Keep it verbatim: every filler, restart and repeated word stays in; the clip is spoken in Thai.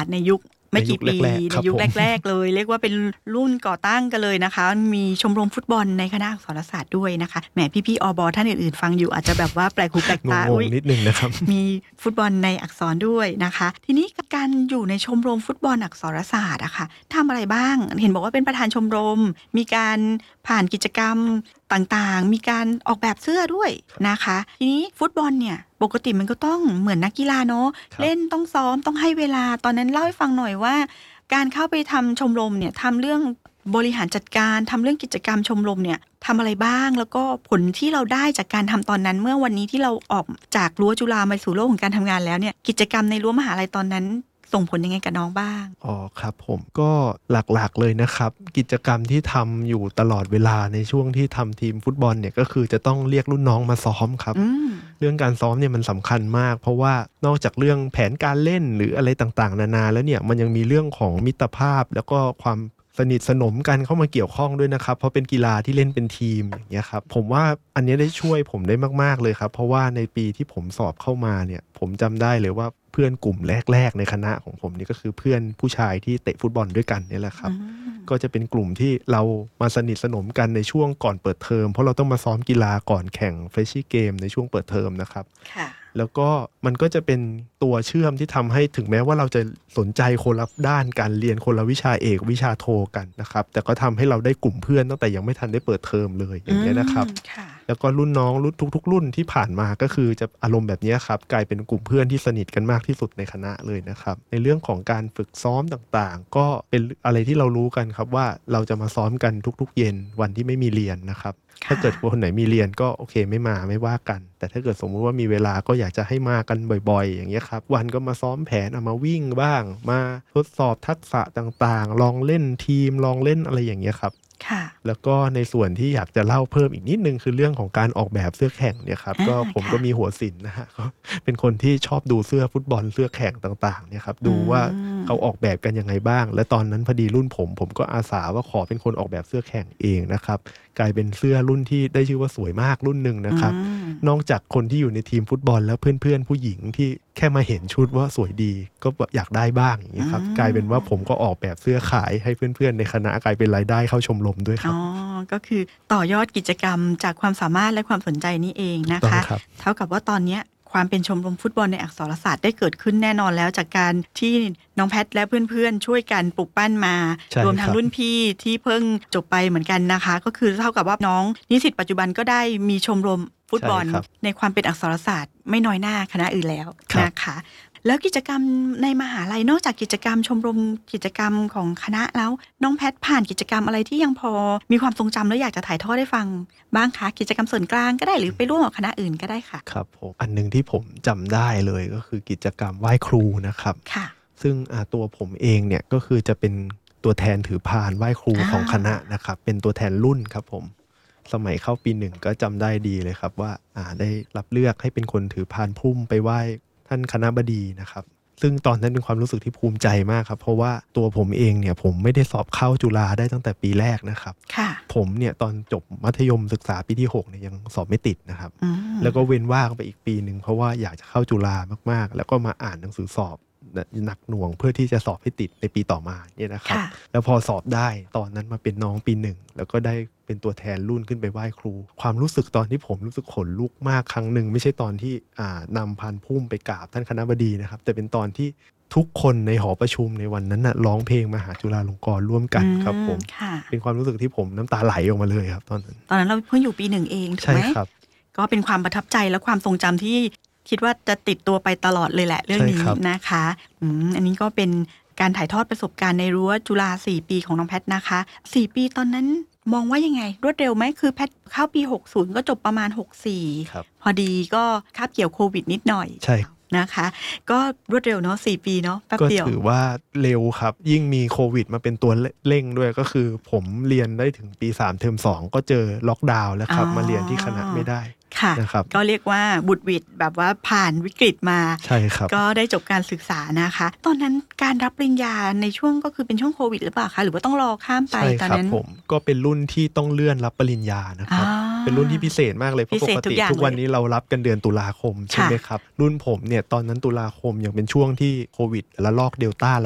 ในยุคไม่กี่ปีในยุคแรกๆเลยเรียกว่าเป็นรุ่นก่อตั้งกันเลยนะคะมีชมรมฟุตบอลในคณะอักษรศาสตร์ด้วยนะคะแหมพี่ๆอบท่านอื่นๆฟังอยู่อาจจะแบบว่าแปลกหูแปลกตางงนิดนึงนะครับมีฟุตบอลในอักษรด้วยนะคะทีนี้การอยู่ในชมรมฟุตบอลอักษรศาสตร์อะค่ะทำอะไรบ้างเห็นบอกว่าเป็นประธานชมรมมีการผ่านกิจกรรมต่างๆมีการออกแบบเสื้อด้วยนะคะทีนี้ฟุตบอลเนี่ยปกติมันก็ต้องเหมือนนักกีฬาเนาะเล่นต้องซ้อมต้องให้เวลาตอนนั้นเล่าให้ฟังหน่อยว่าการเข้าไปทำชมรมเนี่ยทำเรื่องบริหารจัดการทำเรื่องกิจกรรมชมรมเนี่ยทำอะไรบ้างแล้วก็ผลที่เราได้จากการทำตอนนั้นเมื่อวันนี้ที่เราออกจากรั้วจุฬามาสู่โลกของการทำงานแล้วเนี่ยกิจกรรมในรั้วมหาลัยตอนนั้นส่งผลยังไงกับน้องบ้างอ๋อครับผมก็หลักๆเลยนะครับกิจกรรมที่ทำอยู่ตลอดเวลาในช่วงที่ทำทีมฟุตบอลเนี่ยก็คือจะต้องเรียกรุ่นน้องมาซ้อมครับเรื่องการซ้อมเนี่ยมันสำคัญมากเพราะว่านอกจากเรื่องแผนการเล่นหรืออะไรต่างๆนานาแล้วเนี่ยมันยังมีเรื่องของมิตรภาพแล้วก็ความสนิทสนมกันเข้ามาเกี่ยวข้องด้วยนะครับเพราะเป็นกีฬาที่เล่นเป็นทีมอย่างเงี้ยครับผมว่าอันนี้ได้ช่วยผมได้มากๆเลยครับเพราะว่าในปีที่ผมสอบเข้ามาเนี่ยผมจำได้เลยว่าเพื่อนกลุ่มแรกๆในคณะของผมนี่ก็คือเพื่อนผู้ชายที่เตะฟุตบอลด้วยกันนี่แหละครับก็จะเป็นกลุ่มที่เรามาสนิทสนมกันในช่วงก่อนเปิดเทอมเพราะเราต้องมาซ้อมกีฬาก่อนแข่งเฟรชชี่เกมในช่วงเปิดเทอมนะครับแล้วก็มันก็จะเป็นตัวเชื่อมที่ทำให้ถึงแม้ว่าเราจะสนใจคนละด้านการเรียนคนละวิชาเอกวิชาโทกันนะครับแต่ก็ทำให้เราได้กลุ่มเพื่อนตั้งแต่ยังไม่ทันได้เปิดเทอมเลยอย่างเงี้ยนะครับแล้วก็รุ่นน้องรุ่นทุกๆรุ่นที่ผ่านมาก็คือจะอารมณ์แบบนี้ครับกลายเป็นกลุ่มเพื่อนที่สนิทกันมากที่สุดในคณะเลยนะครับในเรื่องของการฝึกซ้อมต่างๆก็เป็นอะไรที่เรารู้กันครับว่าเราจะมาซ้อมกันทุกๆเย็นวันที่ไม่มีเรียนนะครับถ้าเกิดคนไหนมีเรียนก็โอเคไม่มาไม่ว่ากันแต่ถ้าเกิดสมมุติว่ามีเวลาก็อยากจะให้มากันบ่อยๆอย่างเงี้ยครับวันก็มาซ้อมแผนเอามาวิ่งบ้างมาทดสอบทักษะต่างๆลองเล่นทีมลองเล่นอะไรอย่างเงี้ยครับแล้วก็ในส่วนที่อยากจะเล่าเพิ่มอีกนิดนึงคือเรื่องของการออกแบบเสื้อแข่งเนี่ยครับก็ผมก็มีหัวศิลป์นะฮะก็เป็นคนที่ชอบดูเสื้อฟุตบอลเสื้อแข่งต่างๆเนี่ยครับดูว่าเขาออกแบบกันยังไงบ้างและตอนนั้นพอดีรุ่นผมผมก็อาสาว่าขอเป็นคนออกแบบเสื้อแข่งเองนะครับกลายเป็นเสื้อรุ่นที่ได้ชื่อว่าสวยมากรุ่นหนึ่งนะครับนอกจากคนที่อยู่ในทีมฟุตบอลแล้วเพื่อนๆผู้หญิงที่แค่มาเห็นชุดว่าสวยดีก็อยากได้บ้างอย่างนี้ครับกลายเป็นว่าผมก็ออกแบบเสื้อขายให้เพื่อนๆในคณะกลายเป็นรายได้เข้าชมรมด้วยครับอ๋อก็คือต่อยอดกิจกรรมจากความสามารถและความสนใจนี่เองนะคะเท่ากับว่าตอนนี้ความเป็นชมรมฟุตบอลในอักษรศาสตร์ได้เกิดขึ้นแน่นอนแล้วจากการที่น้องแพทและเพื่อนๆช่วยกันปลูกปั้นมารวมทั้งรุ่นพี่ที่เพิ่งจบไปเหมือนกันนะคะก็คือเท่ากับว่าน้องนิสิตปัจจุบันก็ได้มีชมรมฟุตบอลในความเป็นอักษรศาสตร์ไม่น้อยหน้าคณะอื่นแล้วนะคะแล้วกิจกรรมในมหาลัยนอกจากกิจกรรมชมรมกิจกรรมของคณะแล้วน้องแพทผ่านกิจกรรมอะไรที่ยังพอมีความทรงจำแล้วอยากจะถ่ายทอดให้ฟังบ้างคะกิจกรรมส่วนกลางก็ได้หรือไปร่วมกับคณะอื่นก็ได้ค่ะครับผมอันนึงที่ผมจำได้เลยก็คือกิจกรรมไหว้ครูนะครับค่ะซึ่งตัวผมเองเนี่ยก็คือจะเป็นตัวแทนถือพานไหว้ครูของคณะนะครับเป็นตัวแทนรุ่นครับผมสมัยเข้าปีหนึ่งก็จำได้ดีเลยครับว่าได้รับเลือกให้เป็นคนถือพานพุ่มไปไหว้ท่านคณบดีนะครับซึ่งตอนนั้นเป็นความรู้สึกที่ภูมิใจมากครับเพราะว่าตัวผมเองเนี่ยผมไม่ได้สอบเข้าจุฬาได้ตั้งแต่ปีแรกนะครับผมเนี่ยตอนจบมัธยมศึกษาปีที่หกเนี่ยยังสอบไม่ติดนะครับแล้วก็เว้นว่างไปอีกปีนึงเพราะว่าอยากจะเข้าจุฬามากๆแล้วก็มาอ่านหนังสือสอบหนักหน่วงเพื่อที่จะสอบให้ติดในปีต่อมาเนี่ยนะครับแล้วพอสอบได้ตอนนั้นมาเป็นน้องปีหนึ่งแล้วก็ได้เป็นตัวแทนรุ่นขึ้นไปไหว้ครูความรู้สึกตอนที่ผมรู้สึกขนลุกมากครั้งหนึ่งไม่ใช่ตอนที่อ่านำพานพุ่มไปกราบท่านคณบดีนะครับแต่เป็นตอนที่ทุกคนในหอประชุมในวันนั้นน่ะร้องเพลงมหาจุฬาลงกรณ์ร่วมกันครับผมเป็นความรู้สึกที่ผมน้ำตาไหลออกมาเลยครับตอนนั้นตอนนั้นเราเพิ่งอยู่ปีหนึ่งเองถูกไหมใช่ครับก็เป็นความประทับใจและความทรงจำที่คิดว่าจะติดตัวไปตลอดเลยแหละเรื่องนี้นะคะอืมอันนี้ก็เป็นการถ่ายทอดประสบการณ์ในรั้วจุฬาสี่ปีของน้องแพทนะคะสี่ปีตอนนั้นมองว่ายังไงรวดเร็วไหมคือแพทเข้าปีหกสิบก็จบประมาณหกสิบสี่พอดีก็คาบเกี่ยวโควิดนิดหน่อยใช่นะคะก็รวดเร็วเนาะสี่ปีเนาะแป๊บเดียวก็ถือว่าเร็วครับยิ่งมีโควิดมาเป็นตัวเร่งด้วยก็คือผมเรียนได้ถึงปีสามเทอมสองก็เจอล็อกดาวน์แล้วครับมาเรียนที่คณะไม่ได้ค่ะก็เรียกว่าบุดหวิดแบบว่าผ่านวิกฤตมาใช่ครับก็ได้จบการศึกษานะคะตอนนั้นการรับปริญญาในช่วงก็คือเป็นช่วงโควิดหรือเปล่าคะหรือว่าต้องรอข้ามไปตอนนั้นผมก็เป็นรุ่นที่ต้องเลื่อนรับปริญญานะครับเป็นรุ่นที่พิเศษมากเลยเพราะปกติทุกวันนี้เรารับกันเดือนตุลาคมใช่ไหมครับรุ่นผมเนี่ยตอนนั้นตุลาคมยังเป็นช่วงที่โควิดระลอกเดลต้า